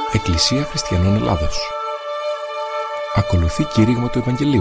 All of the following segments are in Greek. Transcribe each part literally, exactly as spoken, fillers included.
Εκκλησία Χριστιανών Ελλάδος. Ακολουθεί κήρυγμα του Ευαγγελίου.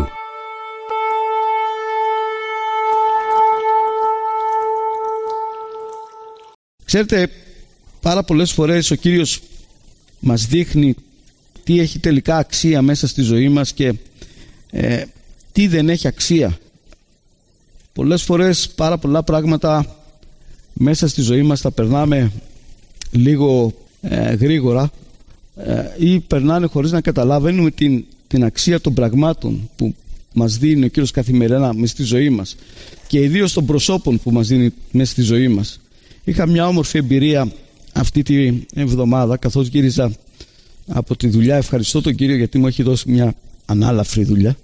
Ξέρετε, πάρα πολλές φορές ο Κύριος μας δείχνει τι έχει τελικά αξία μέσα στη ζωή μας και ε, τι δεν έχει αξία. Πολλές φορές πάρα πολλά πράγματα μέσα στη ζωή μας τα περνάμε λίγο ε, γρήγορα ε, ή περνάνε χωρίς να καταλαβαίνουμε την, την αξία των πραγμάτων που μας δίνει ο Κύριος καθημερινά μέσα στη ζωή μας και ιδίως των προσώπων που μας δίνει μέσα στη ζωή μας. Είχα μια όμορφη εμπειρία αυτή τη εβδομάδα καθώς γύριζα από τη δουλειά. Ευχαριστώ τον Κύριο γιατί μου έχει δώσει μια ανάλαφρη δουλειά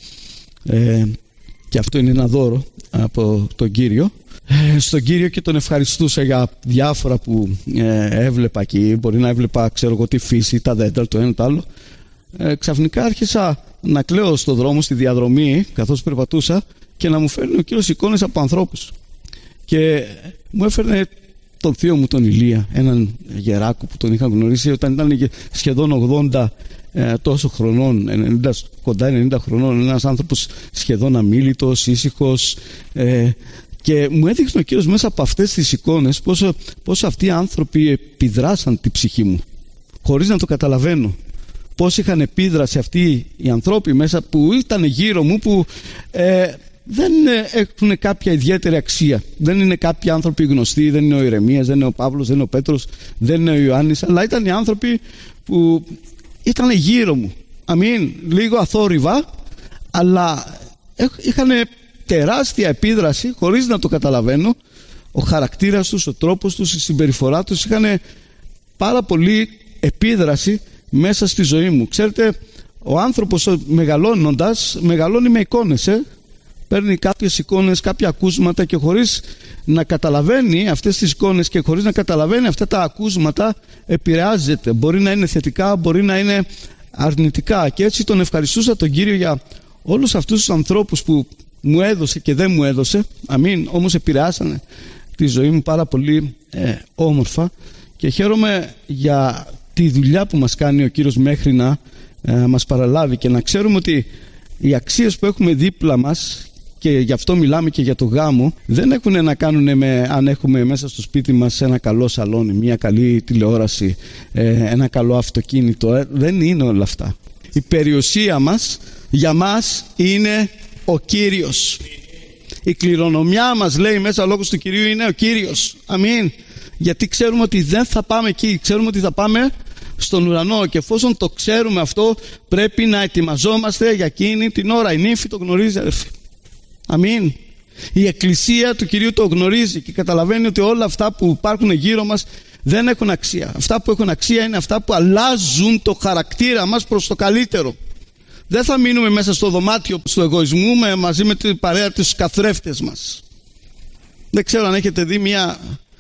ε, και αυτό είναι ένα δώρο από τον Κύριο. Ε, στον Κύριο και τον ευχαριστούσα για διάφορα που ε, έβλεπα εκεί. Μπορεί να έβλεπα, ξέρω εγώ, τη φύση, τα δέντρα, το ένα το άλλο. Ε, ξαφνικά άρχισα να κλαίω στον δρόμο, στη διαδρομή, καθώς περπατούσα και να μου φέρνει ο Κύριος εικόνες από ανθρώπους. Και μου έφερνε τον θείο μου τον Ηλία, έναν γεράκο που τον είχα γνωρίσει όταν ήταν σχεδόν ογδόντα ε, τόσο χρονών, ενενήντα, κοντά ενενήντα χρονών, ένας άνθρωπος σχεδόν αμίλητος, ήσυχος, ε, και μου έδειχνε ο Κύριος μέσα από αυτές τις εικόνες πόσο, πόσο αυτοί οι άνθρωποι επιδράσαν την ψυχή μου χωρίς να το καταλαβαίνω. Πώς είχαν επίδραση αυτοί οι ανθρώποι μέσα που ήταν γύρω μου που ε, δεν έχουν κάποια ιδιαίτερη αξία. Δεν είναι κάποιοι άνθρωποι γνωστοί, δεν είναι ο Ιρεμίας, δεν είναι ο Παύλος, δεν είναι ο Πέτρος, δεν είναι ο Ιωάννης, αλλά ήταν οι άνθρωποι που ήταν γύρω μου. Αμήν, λίγο αθόρυβα, αλλά είχαν τεράστια επίδραση χωρίς να το καταλαβαίνω. Ο χαρακτήρας τους, ο τρόπος τους, η συμπεριφορά τους είχαν πάρα πολύ επίδραση μέσα στη ζωή μου. Ξέρετε, ο άνθρωπος μεγαλώνοντας μεγαλώνει με εικόνες, ε? Παίρνει κάποιες εικόνες, κάποια ακούσματα και χωρίς να καταλαβαίνει αυτές τις εικόνες και χωρίς να καταλαβαίνει αυτά τα ακούσματα επηρεάζεται. Μπορεί να είναι θετικά, μπορεί να είναι αρνητικά. Και έτσι τον ευχαριστούσα τον Κύριο για όλους αυτούς τους ανθρώπους που μου έδωσε και δεν μου έδωσε. Αμήν, όμως επηρεάσανε τη ζωή μου πάρα πολύ ε, όμορφα και χαίρομαι για τη δουλειά που μας κάνει ο Κύριος μέχρι να ε, μας παραλάβει και να ξέρουμε ότι οι αξίες που έχουμε δίπλα μας, και γι' αυτό μιλάμε και για το γάμο, δεν έχουν να κάνουν με αν έχουμε μέσα στο σπίτι μας ένα καλό σαλόνι, μια καλή τηλεόραση, ένα καλό αυτοκίνητο. Δεν είναι όλα αυτά. Η περιουσία μας για μας είναι ο Κύριος. Η κληρονομιά μας, λέει μέσα λόγος του Κυρίου, είναι ο Κύριος. Αμήν. Γιατί ξέρουμε ότι δεν θα πάμε εκεί, ξέρουμε ότι θα πάμε στον ουρανό και εφόσον το ξέρουμε αυτό πρέπει να ετοιμαζόμαστε για εκείνη την ώρα. Η νύφη το γνωρίζει, αδερφοί. Αμήν. Η Εκκλησία του Κυρίου το γνωρίζει και καταλαβαίνει ότι όλα αυτά που υπάρχουν γύρω μας δεν έχουν αξία. Αυτά που έχουν αξία είναι αυτά που αλλάζουν το χαρακτήρα μας προς το καλύτερο. Δεν θα μείνουμε μέσα στο δωμάτιο του εγωισμού με, μαζί με την παρέα τους καθρέφτες μας. Δεν ξέρω αν έχετε δει μια...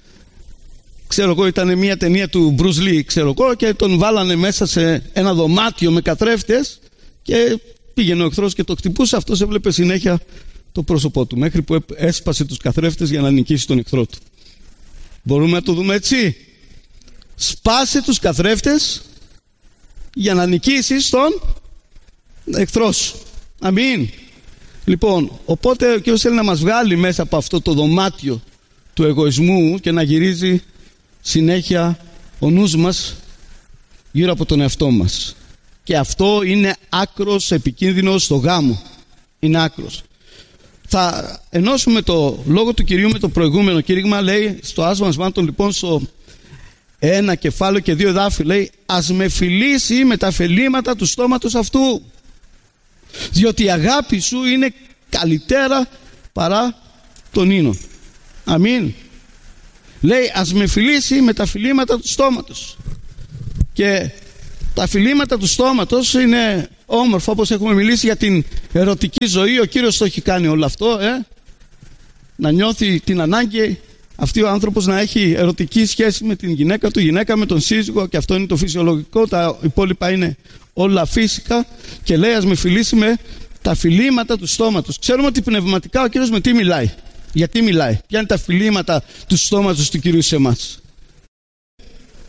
Ξέρω εγώ, ήταν μια ταινία του Bruce Lee, ξέρω εγώ, και τον βάλανε μέσα σε ένα δωμάτιο με καθρέφτες και πήγαινε ο εχθρός και το χτυπούσε. Αυτός έβλεπε συνέχεια το πρόσωπό του μέχρι που έσπασε τους καθρέφτες για να νικήσει τον εχθρό του. Μπορούμε να το δούμε έτσι? Σπάσε τους καθρέφτες για να νικήσεις τον εχθρό σου. Αμήν. Λοιπόν, οπότε ο Κύριος θέλει να μας βγάλει μέσα από αυτό το δωμάτιο του εγωισμού και να γυρίζει συνέχεια ο νους μας γύρω από τον εαυτό μας. Και αυτό είναι άκρος επικίνδυνο στο γάμο. Είναι άκρος. Θα ενώσουμε το λόγο του Κυρίου με το προηγούμενο κήρυγμα. Λέει στο άσμα μάντων, λοιπόν, στο ένα κεφάλαιο και δύο εδάφη, λέει: ας με φιλήσει με τα φελήματα του στόματος αυτού, διότι η αγάπη σου είναι καλύτερα παρά τον ίνο. Αμήν. Λέει ας με φιλήσει με τα φιλήματα του στόματος. Και τα φιλήματα του στόματος είναι όμορφα, όπως έχουμε μιλήσει για την ερωτική ζωή. Ο Κύριος το έχει κάνει όλο αυτό, ε? Να νιώθει την ανάγκη αυτή ο άνθρωπος να έχει ερωτική σχέση με την γυναίκα του, γυναίκα με τον σύζυγο, και αυτό είναι το φυσιολογικό. Τα υπόλοιπα είναι όλα φύσικα. Και λέει ας με φιλήσει με τα φιλήματα του στόματος. Ξέρουμε ότι πνευματικά ο Κύριος με τι μιλάει? Γιατί μιλάει? Ποια είναι τα φιλήματα του στόματος του Κυρίου σε εμάς?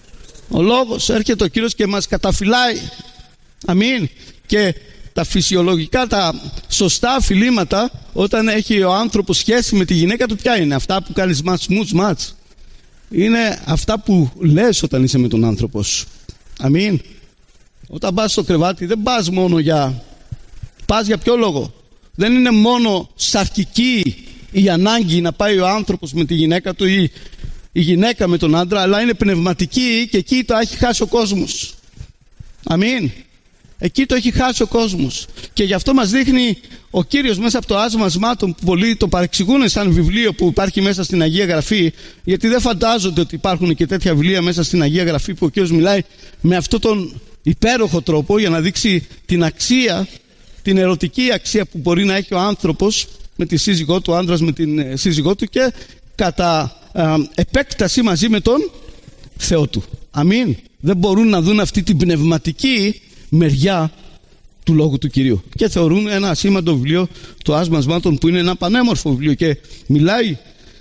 Ο λόγος, έρχεται ο Κύριος και μας καταφυλάει. Αμήν. Και τα φυσιολογικά, τα σωστά φιλήματα, όταν έχει ο άνθρωπος σχέση με τη γυναίκα του, ποια είναι? Αυτά που κάνεις μάτς, μουτς, μάτς. Είναι αυτά που λες όταν είσαι με τον άνθρωπο σου. Αμήν. Όταν πας στο κρεβάτι δεν πας μόνο για... Πας για ποιο λόγο? Δεν είναι μόνο σαρκική η ανάγκη να πάει ο άνθρωπος με τη γυναίκα του ή η γυναίκα με τον άντρα, αλλά είναι πνευματική, και εκεί το έχει χάσει ο κόσμος. Αμήν. Εκεί το έχει χάσει ο κόσμος. Και γι' αυτό μας δείχνει ο Κύριος μέσα από το άσμα ασμάτων, που πολλοί το παρεξηγούν σαν βιβλίο που υπάρχει μέσα στην Αγία Γραφή, γιατί δεν φαντάζονται ότι υπάρχουν και τέτοια βιβλία μέσα στην Αγία Γραφή που ο Κύριος μιλάει με αυτόν τον υπέροχο τρόπο για να δείξει την αξία, την ερωτική αξία που μπορεί να έχει ο άνθρωπος με τη σύζυγό του, ο άντρας με την σύζυγό του, και κατά α, επέκταση μαζί με τον Θεό του. Αμήν. Δεν μπορούν να δουν αυτή την πνευματική μεριά του Λόγου του Κυρίου και θεωρούν ένα ασήμαντο βιβλίο, το άσμα ασμάτων, που είναι ένα πανέμορφο βιβλίο, και μιλάει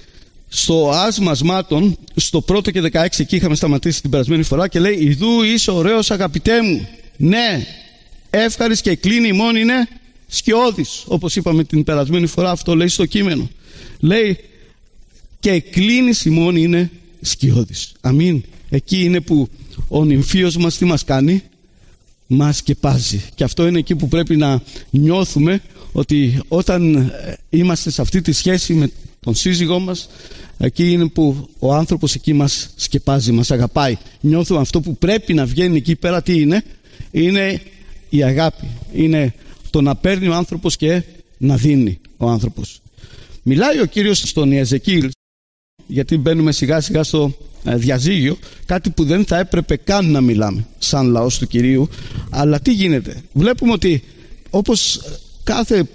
στο άσμα ασμάτων, στο πρώτο και δεκαέξι, εκεί είχαμε σταματήσει την περασμένη φορά, και λέει: «Ιδού είσαι ωραίος αγαπητέ μου, ναι, εύχαρης και κλίνη ημών είναι σκιώδης». Όπως είπαμε την περασμένη φορά, αυτό λέει στο κείμενο. Λέει: «Και κλίνης ημών είναι σκιώδης». Αμήν. Εκεί είναι που ο νυμφίος μας τι μας κάνει? Μας σκεπάζει. Και αυτό είναι εκεί που πρέπει να νιώθουμε, ότι όταν είμαστε σε αυτή τη σχέση με τον σύζυγό μας, εκεί είναι που ο άνθρωπος εκεί μας σκεπάζει, μας αγαπάει. Νιώθουμε αυτό που πρέπει να βγαίνει εκεί πέρα. Τι είναι? Είναι η αγάπη. Είναι το να παίρνει ο άνθρωπος και να δίνει ο άνθρωπος. Μιλάει ο Κύριος στον Ιεζεκίλ, γιατί μπαίνουμε σιγά σιγά στο διαζύγιο, κάτι που δεν θα έπρεπε καν να μιλάμε σαν λαός του Κυρίου. Αλλά τι γίνεται? Βλέπουμε ότι όπως κάθε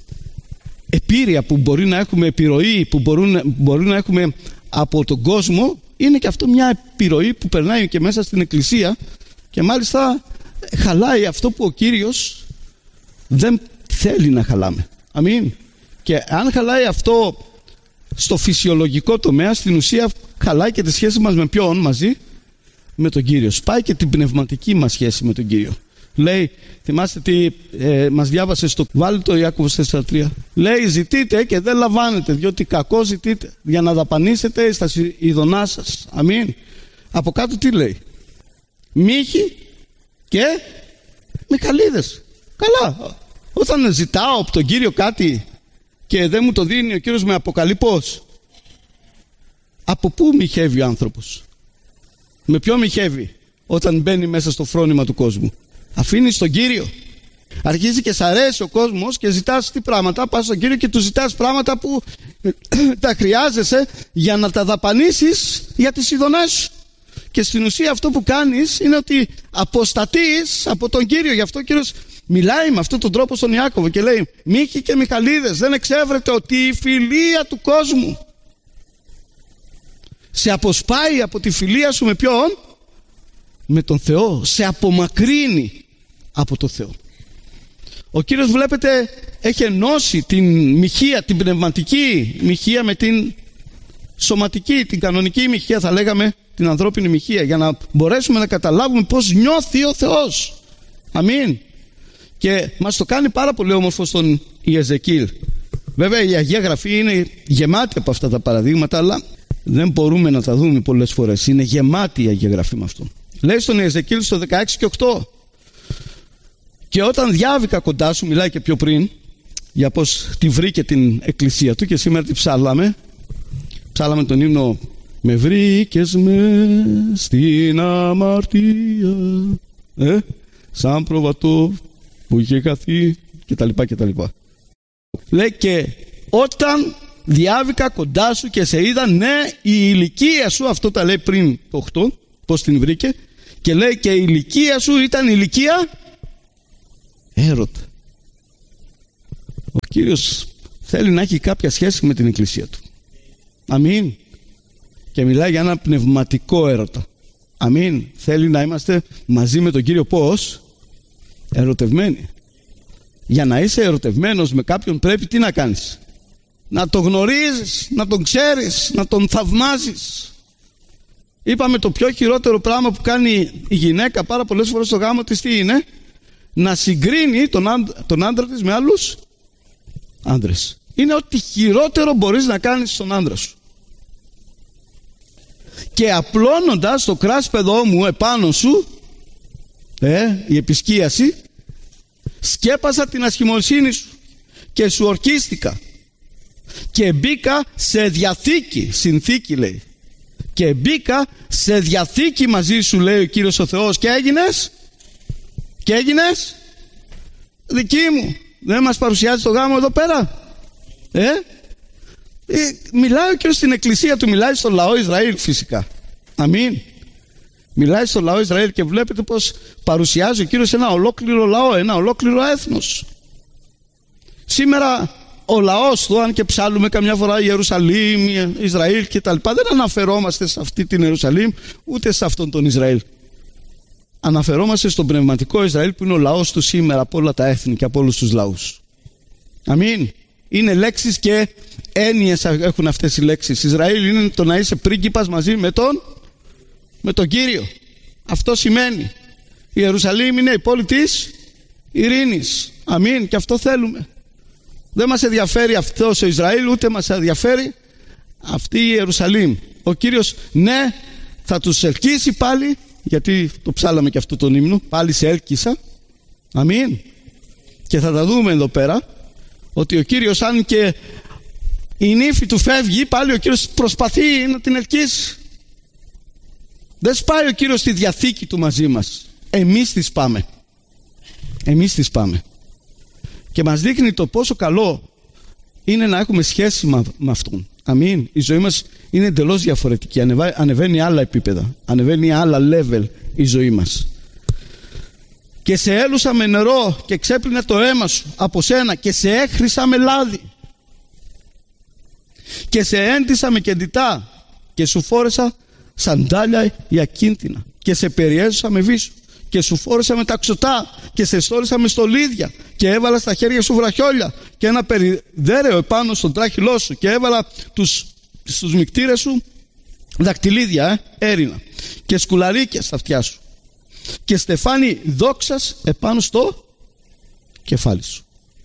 επίρρεια που μπορεί να έχουμε, επιρροή που μπορούν, μπορεί να έχουμε από τον κόσμο, είναι και αυτό μια επιρροή που περνάει και μέσα στην Εκκλησία, και μάλιστα χαλάει αυτό που ο Κύριος δεν θέλει να χαλάμε. Αμήν. Και αν χαλάει αυτό στο φυσιολογικό τομέα, στην ουσία χαλάει και τη σχέση μας με ποιον? Μαζί με τον Κύριο. Σπάει και την πνευματική μας σχέση με τον Κύριο. Λέει, θυμάστε τι ε, μας διάβασε στο... Βάλει το Ιάκωβος τέσσερα τρία. Λέει: «Ζητείτε και δεν λαμβάνετε, διότι κακό ζητείτε, για να δαπανίσετε στα ειδονά σας». Αμήν. Από κάτω τι λέει? Μύχη και μιχαλίδες. Καλά. Όταν ζητάω από τον Κύριο κάτι και δεν μου το δίνει, ο Κύριος με αποκαλεί πώς? Από πού μοιχεύει ο άνθρωπος? Με ποιο μοιχεύει όταν μπαίνει μέσα στο φρόνημα του κόσμου? Αφήνει τον Κύριο. Αρχίζει και σ' αρέσει ο κόσμος και ζητάς τι πράγματα? Πας στον Κύριο και του ζητάς πράγματα που τα χρειάζεσαι για να τα δαπανίσεις για τις ειδονές σου. Και στην ουσία αυτό που κάνεις είναι ότι αποστατείς από τον Κύριο. Γι' αυτό ο Κύριος μιλάει με αυτόν τον τρόπο στον Ιάκωβο και λέει: «Μύχη και μιχαλίδες, δεν εξεύρετε ότι η φιλία του κόσμου σε αποσπάει από τη φιλία σου με ποιον? Με τον Θεό. Σε απομακρύνει από τον Θεό». Ο Κύριος, βλέπετε, έχει ενώσει την μοιχεία, την πνευματική μοιχεία με την σωματική, την κανονική μοιχεία, θα λέγαμε, την ανθρώπινη μοιχεία, για να μπορέσουμε να καταλάβουμε πώς νιώθει ο Θεός. Αμήν. Και μας το κάνει πάρα πολύ όμορφο στον Ιεζεκίλ. Βέβαια η Αγία Γραφή είναι γεμάτη από αυτά τα παραδείγματα, αλλά δεν μπορούμε να τα δούμε πολλές φορές. Είναι γεμάτη η Αγία Γραφή με αυτό. Λέει στον Ιεζεκίλ στο δεκαέξι και οκτώ: «Και όταν διάβηκα κοντά σου», μιλάει και πιο πριν για πως τη βρήκε την εκκλησία του, και σήμερα τη ψάλαμε. Ψάλαμε τον ύμνο «Με βρήκες με στην αμαρτία, ε, σαν προβατό που είχε χαθεί», κτλ. κτλ. Λέει: «Και όταν διάβηκα κοντά σου και σε είδα, ναι, η ηλικία σου», αυτό τα λέει πριν το οκτώ, πως την βρήκε, και λέει: «Και η ηλικία σου ήταν ηλικία έρωτα». Ο Κύριος θέλει να έχει κάποια σχέση με την εκκλησία του. Αμήν. Και μιλάει για ένα πνευματικό έρωτα. Αμήν. Θέλει να είμαστε μαζί με τον Κύριο πώς? Ερωτευμένοι. Για να είσαι ερωτευμένος με κάποιον πρέπει τι να κάνεις? Να τον γνωρίζεις, να τον ξέρεις, να τον θαυμάζεις. Είπαμε το πιο χειρότερο πράγμα που κάνει η γυναίκα πάρα πολλές φορές στο γάμο της τι είναι? Να συγκρίνει τον άντρα, τον άντρα της με άλλους άντρες. Είναι ό,τι χειρότερο μπορείς να κάνεις στον άντρα σου. Και απλώνοντας το κράσπεδό μου επάνω σου, ε, η επισκίαση, σκέπασα την ασχημοσύνη σου και σου ορκίστηκα και μπήκα σε διαθήκη, συνθήκη λέει, και μπήκα σε διαθήκη μαζί σου, λέει ο Κύριος ο Θεός, και έγινες και έγινες δική μου. Δεν μας παρουσιάζει το γάμο εδώ πέρα? ε? ε μιλάει ο Κύριος στην εκκλησία του, μιλάει στο λαό Ισραήλ φυσικά. Αμήν. Μιλάει στο λαό Ισραήλ και βλέπετε πως παρουσιάζει ο Κύριος ένα ολόκληρο λαό, ένα ολόκληρο έθνος. Σήμερα ο λαός του, αν και ψάλουμε καμιά φορά Ιερουσαλήμ, Ισραήλ και τα λοιπά, δεν αναφερόμαστε σε αυτή την Ιερουσαλήμ ούτε σε αυτόν τον Ισραήλ. Αναφερόμαστε στον πνευματικό Ισραήλ που είναι ο λαός του σήμερα από όλα τα έθνη και από όλους τους λαούς. Αμήν. Είναι λέξεις και έννοιες έχουν αυτές οι λέξεις. Ισραήλ είναι το να είσαι πρίγκιπας μαζί με τον, με τον Κύριο. Αυτό σημαίνει. Η Ιερουσαλήμ είναι η πόλη της ειρήνης. Αμήν. Και αυτό θέλουμε. Δεν μας ενδιαφέρει αυτός ο Ισραήλ, ούτε μας ενδιαφέρει αυτή η Ιερουσαλήμ. Ο Κύριος, ναι, θα τους ελκύσει πάλι, γιατί το ψάλαμε και αυτό τον ύμνο, πάλι σε έλκυσα. Αμήν. Και θα τα δούμε εδώ πέρα, ότι ο Κύριος, αν και η νύφη του φεύγει, πάλι ο Κύριος προσπαθεί να την ελκύσει. Δεν σπάει ο Κύριος στη διαθήκη του μαζί μας. Εμείς τις πάμε. Εμείς τις πάμε. Και μας δείχνει το πόσο καλό είναι να έχουμε σχέση με αυτόν. Αμήν. Η ζωή μας είναι εντελώς διαφορετική. Ανεβαίνει άλλα επίπεδα. Ανεβαίνει άλλα level η ζωή μας. Και σε έλουσα με νερό και ξέπλυνε το αίμα σου από σένα και σε έχρισα με λάδι. Και σε έντυσα με κεντητά και σου φόρεσα σαντάλια για και σε περιέζωσα με βίσου. Και σου φόρεσα με ταξωτά και σε στόλισα με στολίδια και έβαλα στα χέρια σου βραχιόλια και ένα περιδέρεο επάνω στον τράχυλό σου και έβαλα τους, στους μικτήρες σου δακτυλίδια, ε, έρινα και σκουλαρίκια στα αυτιά σου και στεφάνι δόξας επάνω στο κεφάλι σου.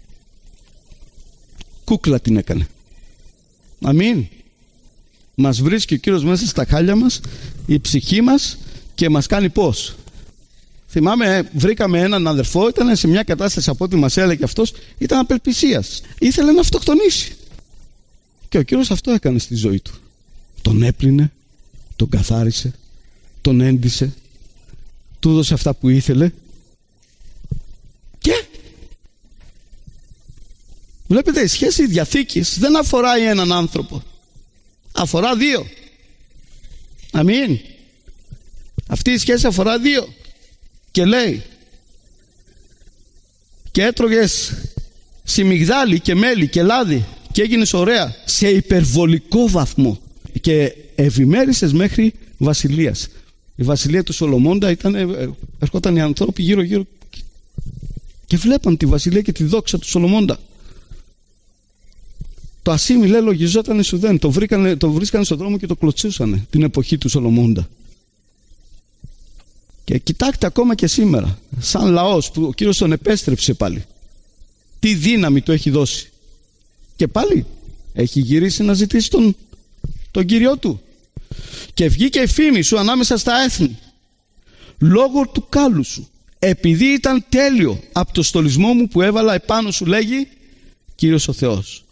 Κούκλα την έκανε. Αμήν. Μας βρίσκει ο Κύριος μέσα στα χάλια μας, η ψυχή μας, και μας κάνει πώς? Θυμάμαι, βρήκαμε έναν αδερφό, ήταν σε μια κατάσταση, από ό,τι μας έλεγε αυτός, ήταν απελπισίας. Ήθελε να αυτοκτονήσει. Και ο Κύριος αυτό έκανε στη ζωή του. Τον έπλυνε, τον καθάρισε, τον έντυσε, του έδωσε αυτά που ήθελε. Και βλέπετε, η σχέση διαθήκης δεν αφορά έναν άνθρωπο. Αφορά δύο. Αμήν. Αυτή η σχέση αφορά δύο. Και λέει, και έτρωγες σιμιγδάλι και μέλι και λάδι και έγινες ωραία σε υπερβολικό βαθμό και ευημέρισες μέχρι βασιλείας. Η βασιλεία του Σολομώντα ήταν, ερχόταν οι ανθρώποι γύρω γύρω και βλέπαν τη βασιλεία και τη δόξα του Σολομώντα. Το ασίμι, λέει, λογιζόταν Σουδέν. Το, βρήκανε, το βρίσκανε στον δρόμο και το κλωτσούσανε την εποχή του Σολομώντα. Και κοιτάξτε ακόμα και σήμερα, σαν λαός που ο Κύριος τον επέστρεψε πάλι, τι δύναμη του έχει δώσει. Και πάλι έχει γυρίσει να ζητήσει τον, τον Κύριό του. Και βγήκε η φήμη σου ανάμεσα στα έθνη, λόγω του κάλου σου, επειδή ήταν τέλειο από το στολισμό μου που έβαλα επάνω σου, λέγει Κύριος ο Θεός.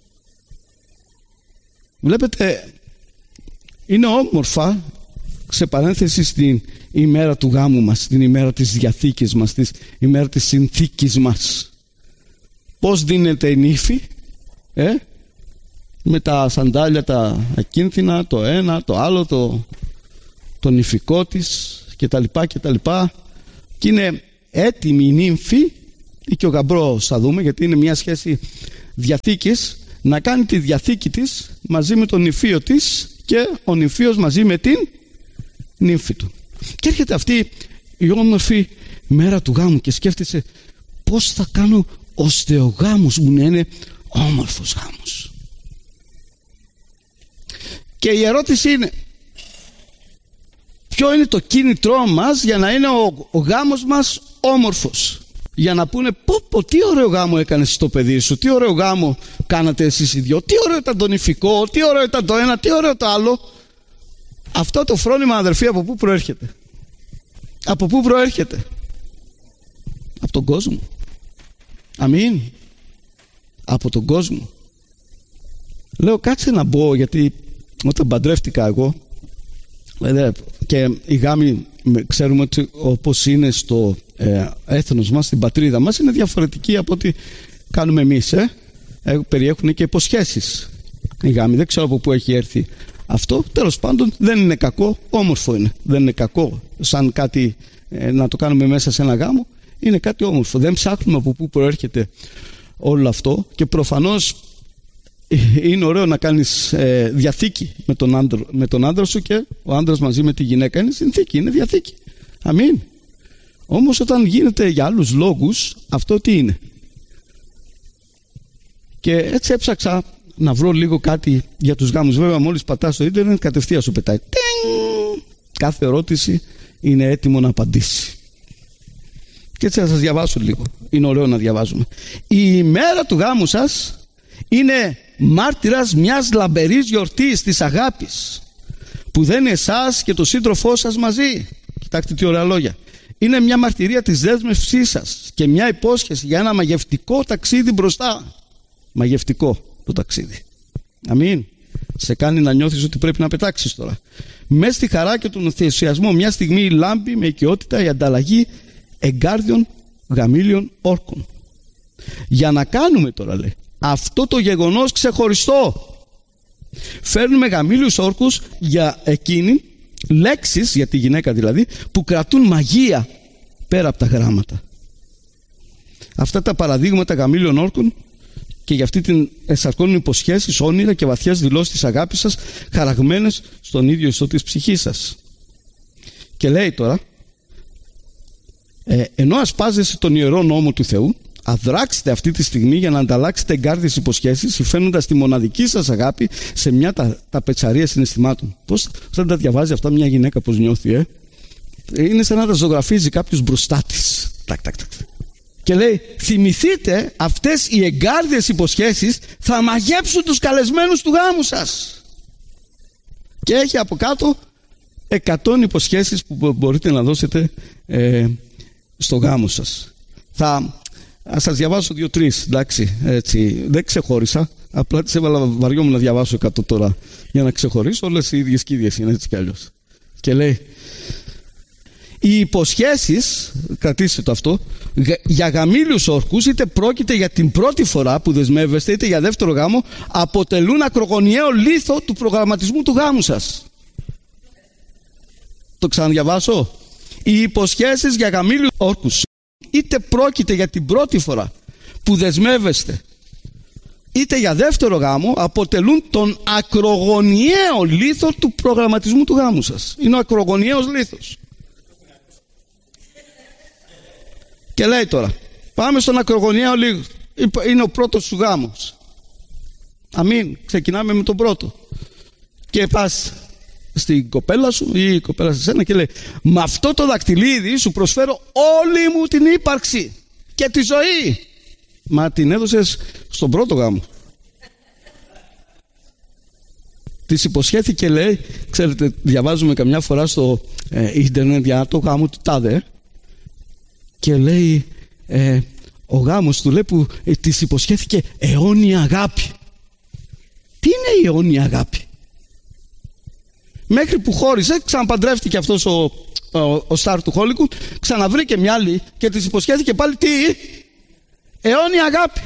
Βλέπετε, είναι όμορφα, σε παρένθεση, στην ημέρα του γάμου μας, την ημέρα της διαθήκης μας, την ημέρα της συνθήκης μας, πώς δίνεται η νύφη, ε? με τα σαντάλια τα ακίνθινα, το ένα, το άλλο, το, το νυφικό της και τα λοιπά και τα λοιπά, και είναι έτοιμη η νύμφη ή και ο γαμπρός, θα δούμε, γιατί είναι μια σχέση διαθήκης, να κάνει τη διαθήκη της μαζί με τον νυφίο της και ο νυφίος μαζί με την νύμφη του. Και έρχεται αυτή η όμορφη μέρα του γάμου και σκέφτεσαι, πώς θα κάνω ώστε ο γάμος μου να είναι όμορφος γάμος. Και η ερώτηση είναι, ποιο είναι το κίνητρό μας για να είναι ο, ο γάμος μας όμορφος. Για να πούνε πω πω τι ωραίο γάμο έκανες στο παιδί σου, τι ωραίο γάμο κάνατε εσείς οι δυο, τι ωραίο ήταν το νηφικό, τι ωραίο ήταν το ένα, τι ωραίο το άλλο. Αυτό το φρόνημα, αδερφοί, από πού προέρχεται? Από πού προέρχεται? Από τον κόσμο. Αμήν. Από τον κόσμο. Λέω κάτσε να μπω, γιατί όταν παντρεύτηκα εγώ και οι γάμοι ξέρουμε ότι όπως είναι στο ε, έθνος μας, στην πατρίδα μας, είναι διαφορετική από ό,τι κάνουμε εμείς. Ε? Ε, περιέχουν και υποσχέσεις οι γάμοι. Δεν ξέρω από πού έχει έρθει αυτό. Τέλος πάντων δεν είναι κακό, όμορφο είναι. Δεν είναι κακό σαν κάτι ε, να το κάνουμε μέσα σε ένα γάμο. Είναι κάτι όμορφο. Δεν ψάχνουμε από πού προέρχεται όλο αυτό και προφανώς είναι ωραίο να κάνεις ε, διαθήκη με τον, άντρα, με τον άντρα σου και ο άντρας μαζί με τη γυναίκα. Είναι συνθήκη, είναι διαθήκη. Αμήν. Όμως όταν γίνεται για άλλους λόγους, αυτό τι είναι? Και έτσι έψαξα να βρω λίγο κάτι για τους γάμους. Βέβαια μόλις πατάς στο ίντερνετ κατευθείαν σου πετάει. Τινγκ! Κάθε ερώτηση είναι έτοιμο να απαντήσει. Και έτσι θα σας διαβάσω λίγο. Είναι ωραίο να διαβάζουμε. Η ημέρα του γάμου σας είναι μάρτυρας μιας λαμπερής γιορτής της αγάπης που δένει εσάς και τον σύντροφό σας μαζί. Κοιτάξτε τι ωραία λόγια. Είναι μια μαρτυρία της δέσμευσής σας και μια υπόσχεση για ένα μαγευτικό ταξίδι μπροστά. Μαγευτικό το ταξίδι. Αμήν. Σε κάνει να νιώθεις ότι πρέπει να πετάξεις τώρα. Μες στη χαρά και τον ενθουσιασμό μια στιγμή λάμπει με οικειότητα η ανταλλαγή εγκάρδιων γαμήλιων όρκων. Για να κάνουμε τώρα, λέει, αυτό το γεγονός ξεχωριστό, φέρνουμε γαμήλιους όρκους για εκείνη, λέξεις για τη γυναίκα δηλαδή, που κρατούν μαγεία πέρα από τα γράμματα. Αυτά τα παραδείγματα γαμήλιων όρκων και για αυτή την εσαρκώνουν υποσχέσεις, όνειρα και βαθιές δηλώσεις της αγάπης σας, χαραγμένες στον ίδιο ιστό της ψυχής σας. Και λέει τώρα, ε, ενώ ασπάζεσαι τον ιερό νόμο του Θεού, αδράξτε αυτή τη στιγμή για να ανταλλάξετε εγκάρδιες υποσχέσεις, υφαίνοντας τη μοναδική σας αγάπη σε μια τα, ταπετσαρία συναισθημάτων. Πώς θα τα διαβάζει αυτά μια γυναίκα, πώς νιώθει, ε? Είναι σαν να τα ζωγραφίζει κάποιος μπροστά της. Τακ, τακ, τακ. Και λέει, θυμηθείτε, αυτές οι εγκάρδιες υποσχέσεις θα μαγέψουν τους καλεσμένους του γάμου σας. Και έχει από κάτω εκατό υποσχέσεις που μπορείτε να δώσετε ε, στο γάμο σας. Θα ας σας διαβάσω δύο-τρεις, εντάξει, έτσι, δεν ξεχώρισα, απλά τις έβαλα, βαριόμουν να διαβάσω εκατό τώρα για να ξεχωρίσω, όλες οι ίδιες και ίδιες είναι, έτσι κι αλλιώς. Και λέει, οι υποσχέσεις, κρατήστε το αυτό, για γαμήλιους όρκους, είτε πρόκειται για την πρώτη φορά που δεσμεύεστε, είτε για δεύτερο γάμο, αποτελούν ακρογωνιαίο λίθο του προγραμματισμού του γάμου σας. Το ξαναδιαβάσω. Οι υποσχέσεις για γαμήλιους όρκους, είτε πρόκειται για την πρώτη φορά που δεσμεύεστε, είτε για δεύτερο γάμο, αποτελούν τον ακρογωνιαίο λίθο του προγραμματισμού του γάμου σας. Είναι ο ακρογωνιαίος λίθος. Και λέει τώρα, πάμε στον ακρογωνιαίο λίθο. Είναι ο πρώτος σου γάμος. Αμήν. Ξεκινάμε με τον πρώτο. Και πας στην κοπέλα σου ή η κοπέλα σε σένα και λέει, με αυτό το δακτυλίδι σου προσφέρω όλη μου την ύπαρξη και τη ζωή. Μα την έδωσες στον πρώτο γάμο. Της υποσχέθηκε, λέει, ξέρετε, διαβάζουμε καμιά φορά στο ε, ίντερνετ για το γάμο του τάδε, και λέει ε, ο γάμος του, λέει, που ε, της υποσχέθηκε αιώνια αγάπη. Τι είναι η αιώνια αγάπη? Μέχρι που χώρισε, ξαναπαντρεύτηκε αυτός ο, ο, ο στάρ του Hollywood, ξαναβρήκε μια άλλη και της υποσχέθηκε πάλι τι? Αιώνια αγάπη.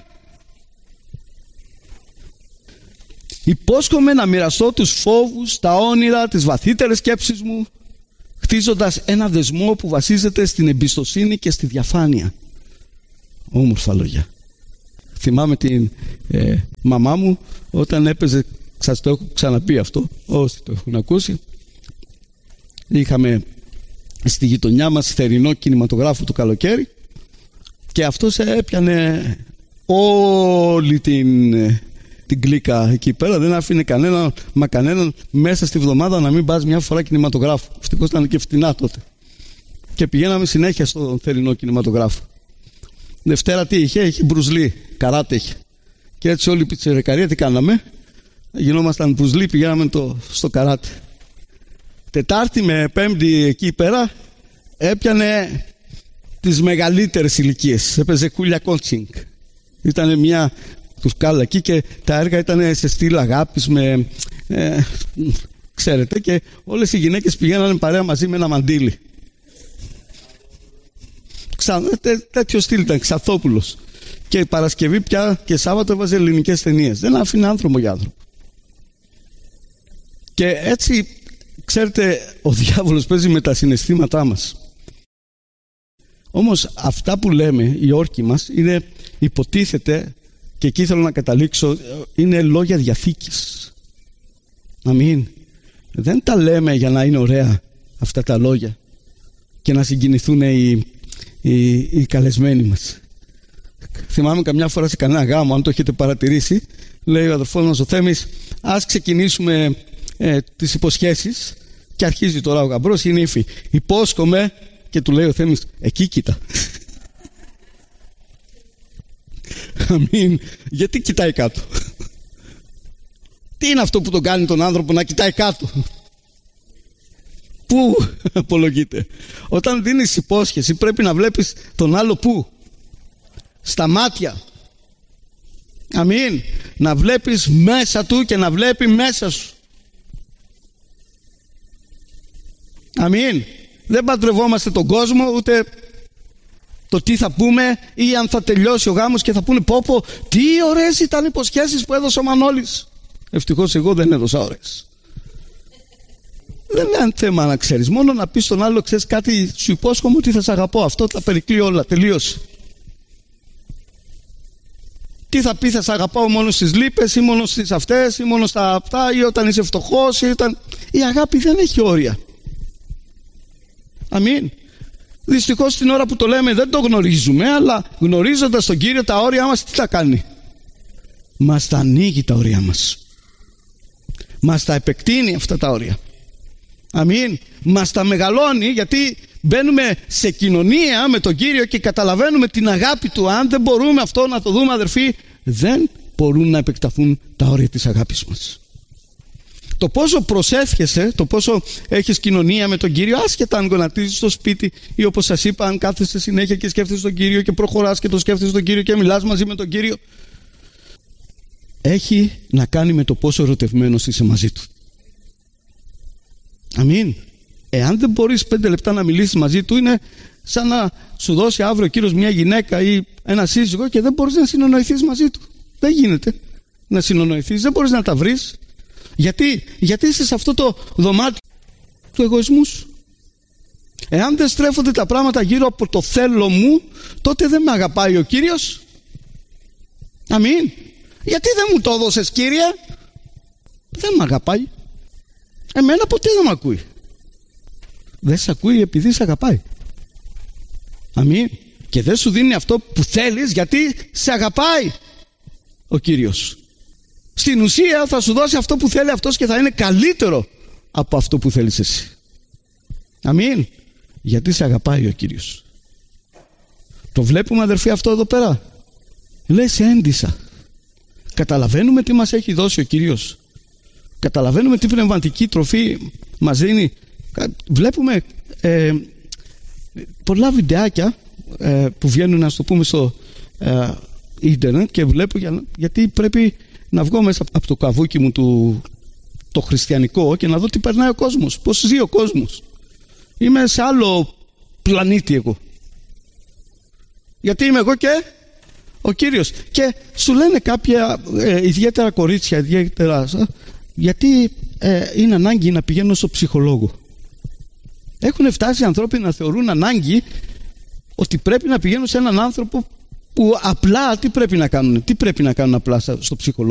Υπόσχομαι να μοιραστώ τους φόβους, τα όνειρα, τις βαθύτερες σκέψεις μου, χτίζοντας ένα δεσμό που βασίζεται στην εμπιστοσύνη και στη διαφάνεια. Όμορφα λόγια. Θυμάμαι την ε, μαμά μου όταν έπαιζε, σας το έχω ξαναπεί αυτό, όσοι το έχουν ακούσει, είχαμε στη γειτονιά μας θερινό κινηματογράφο το καλοκαίρι και αυτός έπιανε όλη την, την κλίκα εκεί πέρα, δεν άφηνε κανέναν, μα κανέναν μέσα στη βδομάδα να μην πας μια φορά κινηματογράφο. Ευτυχώς ήταν και φτηνά τότε. Και πηγαίναμε συνέχεια στο θερινό κινηματογράφο. Δευτέρα τι είχε, είχε μπρουζλί, καράτε είχε. Και έτσι όλη η πιτσιρικαρία τι κάναμε, γινόμασταν μπρουζλί, πηγαίναμε το, στο καράτε. Τετάρτη με Πέμπτη εκεί πέρα έπιανε τις μεγαλύτερες ηλικίες. Έπαιζε κούλια κότσινγκ. Ήταν μια τουρκάλα εκεί και τα έργα ήταν σε στυλ αγάπης με, ε, ξέρετε, και όλες οι γυναίκες πηγαίνανε παρέα μαζί με ένα μαντίλι. Ξα, τέ, τέτοιο στυλ ήταν, Ξαθόπουλος. Και Παρασκευή πια και Σάββατο έβαζε ελληνικές ταινίες. Δεν άφηνε άνθρωπο για άνθρωπο. Και έτσι, ξέρετε, ο διάβολος παίζει με τα συναισθήματά μας. Όμως αυτά που λέμε, οι όρκοι μας, είναι, υποτίθεται, και εκεί θέλω να καταλήξω, είναι λόγια διαθήκης. Αμήν. Δεν τα λέμε για να είναι ωραία αυτά τα λόγια και να συγκινηθούν οι, οι, οι καλεσμένοι μας. Θυμάμαι καμιά φορά σε κανένα γάμο, αν το έχετε παρατηρήσει, λέει ο αδερφός μας ο Θέμης, ας ξεκινήσουμε ε, τις υποσχέσεις, και αρχίζει τώρα ο γαμπρός, η νύφη. Υπόσχομαι, και του λέει ο Θέμης, εκεί κοίτα. Αμήν. Γιατί κοιτάει κάτω? Τι είναι αυτό που τον κάνει τον άνθρωπο να κοιτάει κάτω? Πού απολογείται? Όταν δίνεις υπόσχεση πρέπει να βλέπεις τον άλλο πού? Στα μάτια. Αμήν. Να βλέπεις μέσα του και να βλέπει μέσα σου. Αμήν. Δεν παντρευόμαστε τον κόσμο, ούτε το τι θα πούμε, ή αν θα τελειώσει ο γάμος και θα πούνε πω πω τι ωραίες ήταν οι υποσχέσεις που έδωσε ο Μανώλης. Ευτυχώς εγώ δεν έδωσα ωραίες. Δεν είναι θέμα να ξέρεις, μόνο να πεις στον άλλο, ξέρεις κάτι, σου υπόσχομαι ότι θα σε αγαπώ, αυτό τα περικλεί όλα, τελείωσε. Τι θα πει, θα σε αγαπάω μόνο στις λύπες ή μόνο στις αυτές ή μόνο στα αυτά, ή όταν είσαι φτωχός ή όταν... Η αγάπη δεν έχει όρια. Αμήν. Δυστυχώς την ώρα που το λέμε δεν το γνωρίζουμε, αλλά γνωρίζοντας τον Κύριο τα όρια μας τι θα κάνει? Μας τα ανοίγει τα όρια μας. Μας τα επεκτείνει αυτά τα όρια. Αμήν. Μας τα μεγαλώνει, γιατί μπαίνουμε σε κοινωνία με τον Κύριο και καταλαβαίνουμε την αγάπη του. Αν δεν μπορούμε αυτό να το δούμε, αδερφοί, δεν μπορούν να επεκταθούν τα όρια της αγάπης μας. Το πόσο προσεύχεσαι, το πόσο έχεις κοινωνία με τον Κύριο, άσχετα αν γονατίζεις στο σπίτι ή όπως σας είπα, αν κάθεσαι συνέχεια και σκέφτεσαι τον Κύριο και προχωράς και το σκέφτεσαι τον Κύριο και μιλάς μαζί με τον Κύριο, έχει να κάνει με το πόσο ερωτευμένος είσαι μαζί του. Αμήν. Εάν δεν μπορείς πέντε λεπτά να μιλήσεις μαζί του, είναι σαν να σου δώσει αύριο ο Κύριος μια γυναίκα ή ένα σύζυγο και δεν μπορείς να συνονοηθείς μαζί του. Δεν γίνεται να συνονοηθείς, δεν μπορείς να τα βρεις. Γιατί, γιατί είσαι σε αυτό το δωμάτιο του εγωισμού σου. Εάν δεν στρέφονται τα πράγματα γύρω από το θέλω μου, τότε δεν με αγαπάει ο Κύριος. Αμήν. Γιατί δεν μου το έδωσες, Κύριε? Δεν με αγαπάει. Εμένα ποτέ δεν με ακούει. Δεν σε ακούει επειδή σε αγαπάει. Αμήν. Και δεν σου δίνει αυτό που θέλεις γιατί σε αγαπάει ο Κύριος. Στην ουσία θα σου δώσει αυτό που θέλει αυτός και θα είναι καλύτερο από αυτό που θέλεις εσύ. Αμήν. Γιατί σε αγαπάει ο Κύριος. Το βλέπουμε, αδερφοί, αυτό εδώ πέρα? Λέει, σε έντυσα. Καταλαβαίνουμε τι μας έχει δώσει ο Κύριος. Καταλαβαίνουμε τι πνευματική τροφή μας δίνει. Βλέπουμε ε, πολλά βιντεάκια ε, που βγαίνουν, να το πούμε, στο ε, ίντερνετ, και βλέπω για, γιατί πρέπει να βγω μέσα από το καβούκι μου του, το χριστιανικό, και να δω τι περνάει ο κόσμος, πώς ζει ο κόσμος. Είμαι σε άλλο πλανήτη εγώ. Γιατί είμαι εγώ και ο Κύριος. Και σου λένε κάποια ε, ιδιαίτερα κορίτσια, ιδιαίτερα, γιατί ε, είναι ανάγκη να πηγαίνουν στο ψυχολόγο. Έχουν φτάσει οι άνθρωποι να θεωρούν ανάγκη ότι πρέπει να πηγαίνουν σε έναν άνθρωπο που απλά τι πρέπει να κάνουν, τι πρέπει να κάνουν απλά στο ψυχολόγο?